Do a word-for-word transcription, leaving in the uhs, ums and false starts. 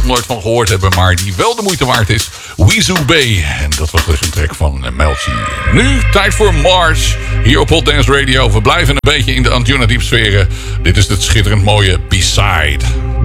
nooit van gehoord hebben, maar die wel de moeite waard is. Weezo Bay. En dat was dus een track van Melchi. Nu tijd voor Mars. Hier op Hot Dance Radio. We blijven een beetje in de Anjuna Deep sferen. Dit is het schitterend mooie Beside.